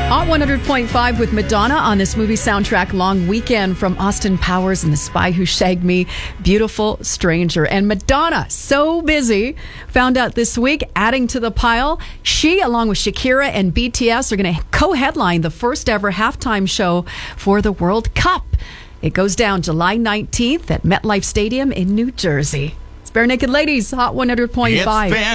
Hot 100.5 with Madonna on this movie soundtrack long weekend from Austin Powers and The Spy Who Shagged Me, Beautiful Stranger. And Madonna, so busy, found out this week, adding to the pile, she, along with Shakira and BTS, are going to co-headline the first ever halftime show for the World Cup. It goes down July 19th at MetLife Stadium in New Jersey. It's Bare Naked Ladies, Hot 100.5.